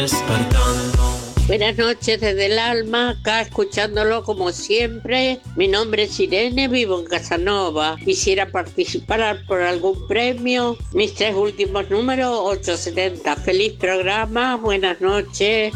Despertando. Buenas noches desde el alma, acá escuchándolo como siempre. Mi nombre es Irene, vivo en Casanova. Quisiera participar por algún premio. Mis 3 últimos números, 870. Feliz programa, buenas noches.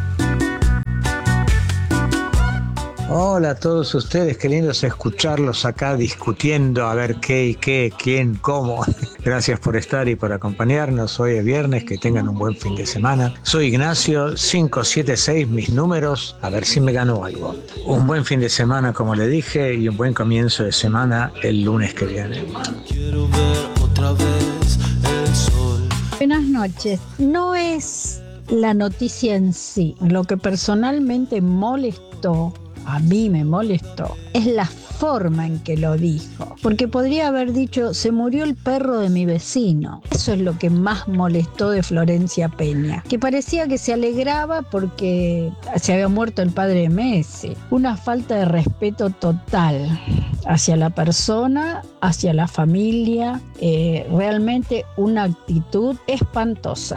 Hola a todos ustedes, qué lindo es escucharlos acá discutiendo a ver qué y qué, quién, cómo. Gracias por estar y por acompañarnos. Hoy es viernes, que tengan un buen fin de semana. Soy Ignacio, 576, mis números, a ver si me gano algo. Un buen fin de semana, como le dije, y un buen comienzo de semana el lunes que viene. Quiero ver otra vez el sol. Buenas noches. No es la noticia en sí. Lo que personalmente molestó, a mí me molestó, es la forma en que lo dijo. Porque podría haber dicho, se murió el perro de mi vecino. Eso es lo que más molestó de Florencia Peña. Que parecía que se alegraba porque se había muerto el padre de Messi. Una falta de respeto total hacia la persona, hacia la familia. Realmente una actitud espantosa.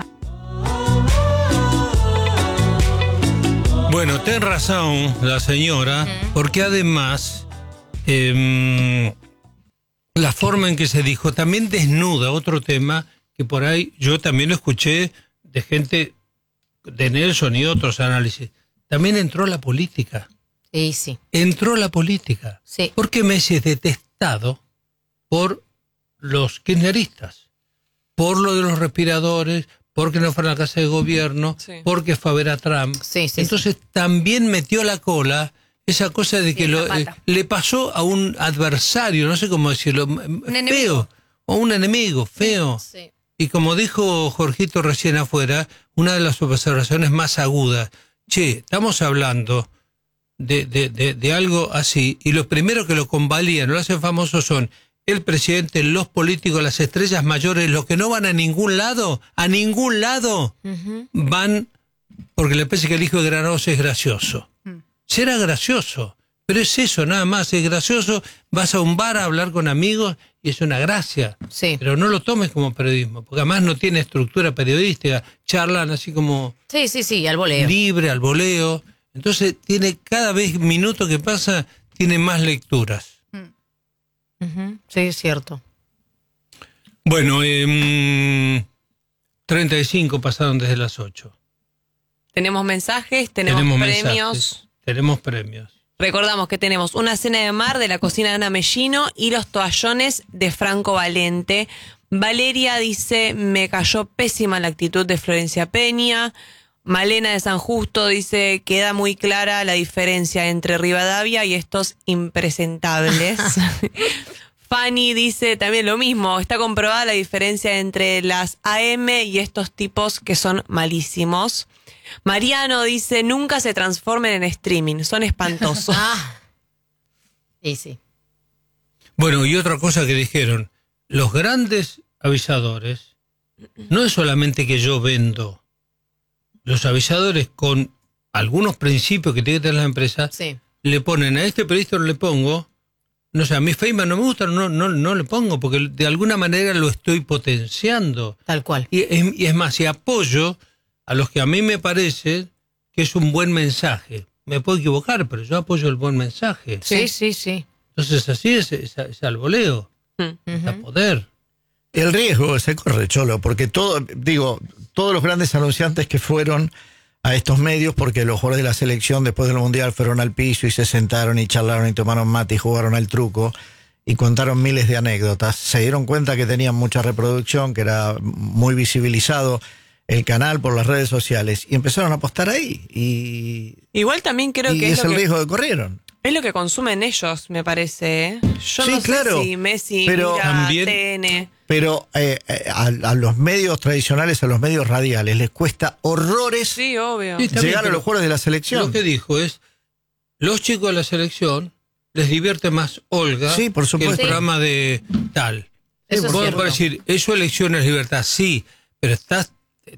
Bueno, ten razón la señora, porque además la forma en que se dijo también desnuda otro tema que por ahí yo también lo escuché de gente de Nelson y otros análisis. También entró la política. Sí. Entró la política. Sí. Porque Messi es detestado por los kirchneristas, por lo de los respiradores, porque no fue a la casa de gobierno, sí, porque fue a ver a Trump. Sí, entonces también metió la cola esa cosa de que le pasó a un adversario, no sé cómo decirlo, feo, o un enemigo feo. Sí. Y como dijo Jorgito recién afuera, una de las observaciones más agudas, estamos hablando de algo así, y los primeros que lo convalían, lo hacen famoso son el presidente, los políticos, las estrellas mayores, los que no van a ningún lado, van porque le parece que el hijo de Granados es gracioso. Será gracioso, pero es eso, nada más, es gracioso, vas a un bar a hablar con amigos y es una gracia. Sí. Pero no lo tomes como periodismo, porque además no tiene estructura periodística, charlan así como... Sí, al voleo. Libre, al voleo. Entonces tiene cada vez minuto que pasa, tiene más lecturas. Sí, es cierto. Bueno, 35 pasaron desde las 8. Tenemos mensajes, tenemos premios. Tenemos premios. Recordamos que tenemos una cena de mar de la cocina de Ana Mellino y los toallones de Franco Valente. Valeria dice, me cayó pésima la actitud de Florencia Peña. Malena de San Justo dice, queda muy clara la diferencia entre Rivadavia y estos impresentables. Fanny dice también lo mismo, está comprobada la diferencia entre las AM y estos tipos que son malísimos. Mariano dice, nunca se transformen en streaming, son espantosos. Sí. Bueno, y otra cosa que dijeron, los grandes avisadores, no es solamente que yo vendo, los avisadores con algunos principios que tiene que tener la empresa, le ponen a este periodista, no le pongo, no sé, a mí Feynman no me gusta, no le pongo, porque de alguna manera lo estoy potenciando. Tal cual. Y es más, si apoyo a los que a mí me parece que es un buen mensaje. Me puedo equivocar, pero yo apoyo el buen mensaje. Sí. Entonces así es al voleo, a poder. El riesgo se corre, Cholo, porque todos los grandes anunciantes que fueron a estos medios, porque los jugadores de la selección después del Mundial fueron al piso y se sentaron y charlaron y tomaron mate y jugaron al truco y contaron miles de anécdotas, se dieron cuenta que tenían mucha reproducción, que era muy visibilizado el canal por las redes sociales y empezaron a apostar ahí. Igual también creo que es el riesgo que corrieron. Es lo que consumen ellos, me parece. Yo sí, no claro, sé si Messi pero mira también, TN. Pero a los medios tradicionales, a los medios radiales, les cuesta horrores llegar a los jugadores de la selección. Lo que dijo es, los chicos de la selección les divierte más Olga sí, por supuesto, que el programa de tal. Vos podés decir, es su elección, es libertad, sí, pero estás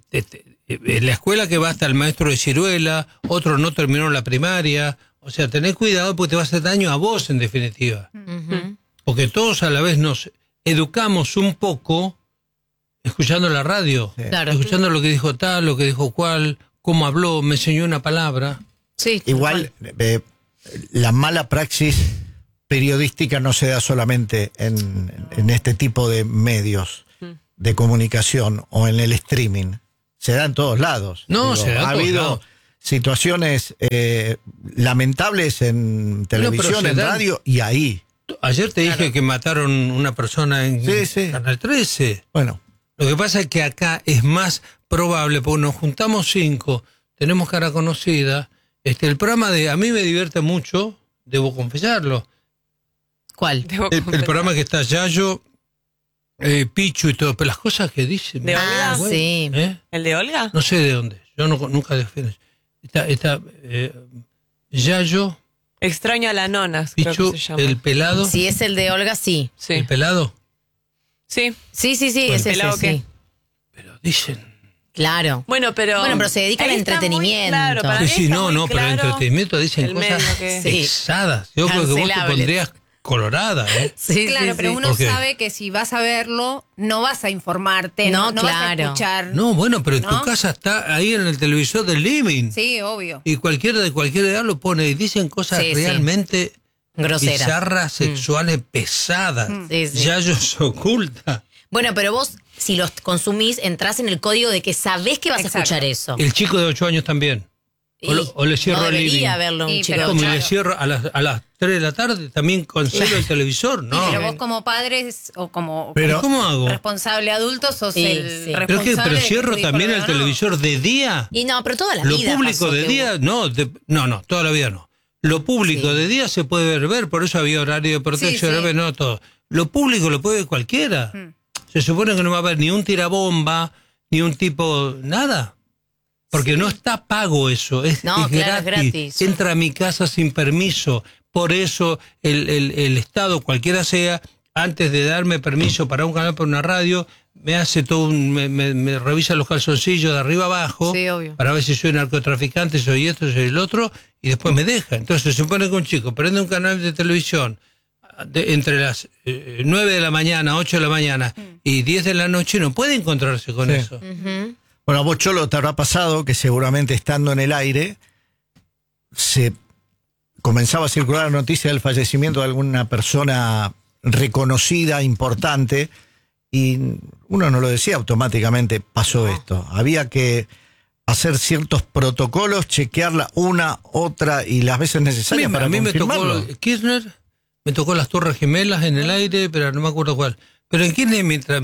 en la escuela que va hasta el maestro de ciruela, otro no terminó la primaria, o sea, tenés cuidado porque te va a hacer daño a vos en definitiva. Porque todos a la vez nos educamos un poco escuchando la radio, escuchando lo que dijo tal, lo que dijo cual, cómo habló, me enseñó una palabra. Sí. Igual, la mala praxis periodística no se da solamente en este tipo de medios de comunicación o en el streaming. Se da en todos lados. No, se da en ha todos habido lados. situaciones lamentables en televisión, se en dan. radio y ahí. Ayer te dije que mataron una persona en Sí. Canal 13. Bueno, Lo que pasa es que acá es más probable, porque nos juntamos 5, tenemos cara conocida. El programa a mí me divierte mucho, debo confesarlo. ¿Cuál? El programa que está Yayo, Pichu y todo, pero las cosas que dicen. ¿De Olga? güey, Sí. ¿El de Olga? No sé de dónde, yo nunca defiendo. Está Yayo, Extraño a la nona, creo Pichu, que se llama. el pelado. Si es el de Olga, sí. Sí. ¿El pelado? Sí. Sí, es ¿El ese, pelado sí. qué? Pero dicen... Claro. Bueno, pero se dedica al ahí está muy entretenimiento. claro, para mí Sí, está no, muy pero el claro entretenimiento dicen el cosas medio que- Sí. pesadas. Yo creo que vos te Cancelables. pondrías colorada, ¿eh? Sí, Claro, sí, pero sí. uno ¿Por qué? sabe que si vas a verlo, no vas a informarte, No, no vas a claro. escuchar. No, bueno, pero en tu ¿No? casa está ahí en el televisor del living. Sí, obvio. Y cualquiera de cualquier edad lo pone y dicen cosas Sí, sí. realmente Groseras. bizarras, sexuales, pesadas. Sí, sí. Yayo se oculta. Bueno, pero vos, si los consumís, entrás en el código de que sabés que vas Exacto. a escuchar eso. El chico de 8 años también. O le cierro no el living. debería verlo un Sí, chico. pero Como claro. le cierro a las 3 de la tarde, también cancelo el televisor, ¿no? Pero vos como padres o como Pero- ¿Cómo hago? responsable adulto sos Sí, el sí. ¿Pero responsable qué? ¿Pero de que cierro tu hijo también lo el vea, no? televisor de día? Y no, pero toda la Lo vida público pasó de que día, no, toda la vida no. Lo público Sí. de día se puede ver, por eso había horario de protección, Sí, sí. no todo. Lo público lo puede ver cualquiera. Se supone que no va a haber ni un tirabomba, ni un tipo, nada. Porque no está pago eso, es No, es claro, es gratis. gratis. Entra a mi casa sin permiso. Por eso el Estado, cualquiera sea, antes de darme permiso para un canal, para una radio, me hace todo me revisa los calzoncillos de arriba abajo, Sí, obvio. para ver si soy narcotraficante, soy esto, soy el otro, y después me deja. Entonces se supone que un chico prende un canal de televisión entre las 9 de la mañana, 8 de la mañana y 10 de la noche, no puede encontrarse con Sí. eso. Ujú. bueno, a vos, Cholo, te habrá pasado que seguramente estando en el aire se comenzaba a circular la noticia del fallecimiento de alguna persona reconocida, importante, y uno no lo decía automáticamente, pasó esto. Había que hacer ciertos protocolos, chequearla una, otra y las veces necesarias para a mí me tocó confirmarlo. Kirchner, me tocó las Torres Gemelas en el aire, pero no me acuerdo cuál. Pero en Kirchner,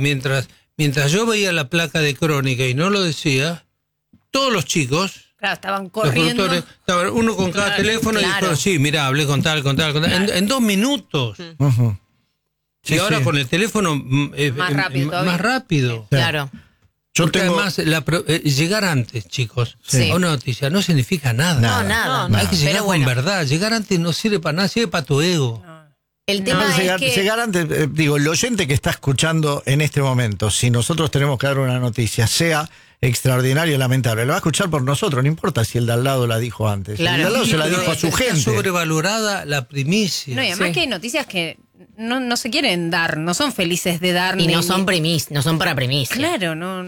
mientras yo veía la placa de crónica y no lo decía, todos los chicos, Claro, estaban los corriendo. productores, estaban uno con cada teléfono y claro. dijo, sí, mira, hablé con tal. En 2 minutos. Ujú. Y Sí, ahora sí. con el teléfono Más rápido todavía. más rápido. Claro. Yo Porque tengo... además, llegar antes, chicos, Sí. a una noticia no significa nada. Nada. No, nada. No, Hay que llegar Pero bueno, con verdad. Llegar antes no sirve para nada, sirve para tu ego. el tema es llegar, que... llegar antes, digo, el oyente que está escuchando en este momento, si nosotros tenemos que dar una noticia, sea extraordinaria y lamentable, lo va a escuchar por nosotros, no importa si el de al lado la dijo antes. Claro. El de al lado se la Pero dijo a su está gente. sobrevalorada la primicia. No, y además Sí. que hay noticias que no se quieren dar, no son felices de dar. Y ni- no son ni- no son para primicia. Claro, no.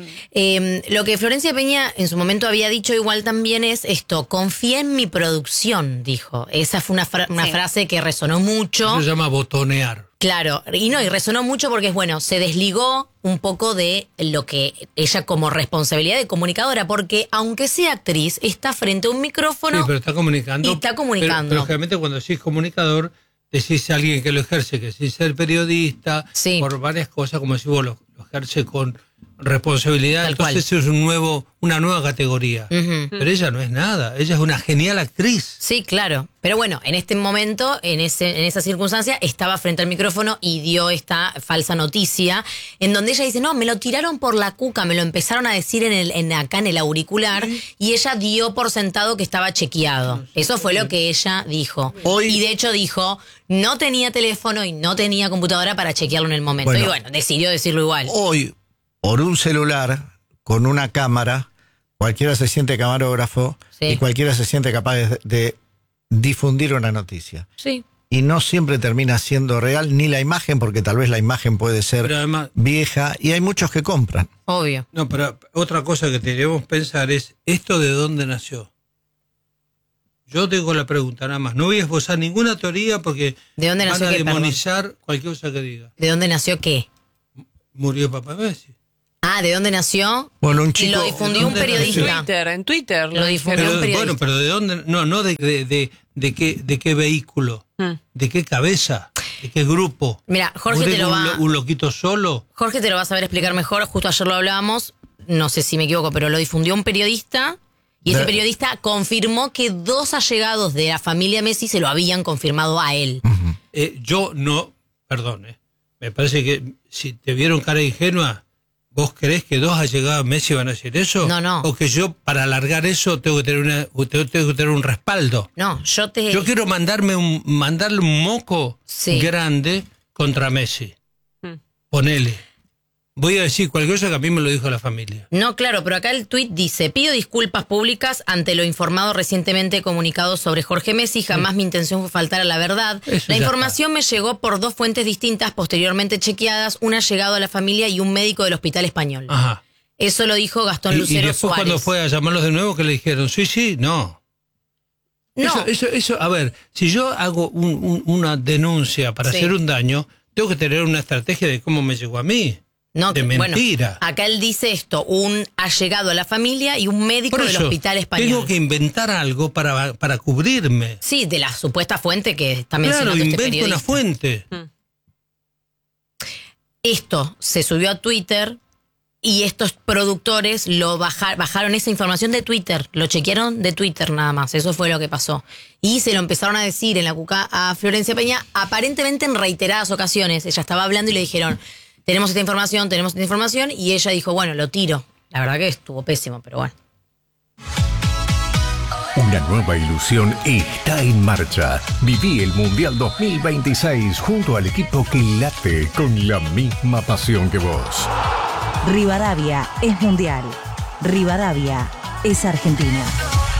Lo que Florencia Peña en su momento había dicho igual también es esto, confía en mi producción, dijo. Esa fue una Sí. frase que resonó mucho. Eso se llama botonear. Claro, y resonó mucho porque es bueno, se desligó un poco de lo que ella como responsabilidad de comunicadora, porque aunque sea actriz, está frente a un micrófono. Sí, pero está comunicando. Y está comunicando. Pero generalmente cuando decís comunicador, decís a alguien que lo ejerce, que sin ser periodista, Sí. por varias cosas, como si vos lo ejerce con responsabilidad, Tal entonces cual. es una nueva categoría. Ujú. Pero ella no es nada, ella es una genial actriz. Sí, claro. Pero bueno, en este momento, en esa circunstancia, estaba frente al micrófono y dio esta falsa noticia, en donde ella dice, no, me lo tiraron por la cuca, me lo empezaron a decir acá en el auricular, y ella dio por sentado que estaba chequeado. Eso fue lo que ella dijo. Hoy- Y de hecho dijo, no tenía teléfono y no tenía computadora para chequearlo en el momento. Bueno. Y bueno, decidió decirlo igual. Hoy, por un celular, con una cámara, cualquiera se siente camarógrafo Sí. y cualquiera se siente capaz de difundir una noticia. Sí. y no siempre termina siendo real, ni la imagen, porque tal vez la imagen puede ser Pero además, vieja, y hay muchos que compran. Obvio. no, pero otra cosa que debemos pensar es, ¿esto de dónde nació? Yo tengo la pregunta nada más. No voy a esbozar ninguna teoría porque ¿De dónde van nació a qué, demonizar cualquier cosa que diga. ¿De dónde nació qué? Murió Papá Messi. Ah, ¿de dónde nació? Bueno, un Y chico... lo difundió un ¿dónde periodista. En Twitter Lo difundió Pero, un periodista. bueno, pero ¿de dónde? No de qué vehículo, de qué cabeza, de qué grupo. Mira, Jorge te lo va... Un loquito solo. Jorge te lo va a saber explicar mejor. Justo ayer lo hablábamos. No sé si me equivoco, pero lo difundió un periodista. Y ese periodista confirmó que 2 allegados de la familia Messi se lo habían confirmado a él. Yo no, perdón, me parece que si te vieron cara ingenua, ¿vos creés que 2 allegados a Messi van a decir eso? No. O que yo, para alargar eso, tengo que tener un respaldo. No, yo quiero mandarle un moco grande contra Messi. Ponele. Voy a decir cualquier cosa que a mí me lo dijo la familia. No, claro, pero acá el tuit dice: pido disculpas públicas ante lo informado recientemente comunicado sobre Jorge Messi. Jamás mi intención fue faltar a la verdad. La información me llegó por 2 fuentes distintas, posteriormente chequeadas, un allegado a la familia y un médico del Hospital Español. Ajá. Eso lo dijo Gastón Lucero y después Suárez. cuando fue a llamarlos de nuevo, que le dijeron, sí, no. No. Eso, a ver, si yo hago una denuncia para hacer un daño, tengo que tener una estrategia de cómo me llegó a mí. No, de mentira. Bueno, acá él dice esto: un allegado a la familia y un médico del Hospital Español. Tengo que inventar algo para cubrirme. Sí, de la supuesta fuente que está mencionando claro, este invento periodista. una fuente. Esto se subió a Twitter y estos productores lo bajaron esa información de Twitter, lo chequearon de Twitter nada más, eso fue lo que pasó. Y se lo empezaron a decir en la cuca a Florencia Peña, aparentemente en reiteradas ocasiones. Ella estaba hablando y le dijeron: tenemos esta información, y ella dijo, bueno, lo tiro. La verdad que estuvo pésimo, pero bueno. Una nueva ilusión está en marcha. Viví el Mundial 2026 junto al equipo que late con la misma pasión que vos. Rivadavia es mundial. Rivadavia es Argentina.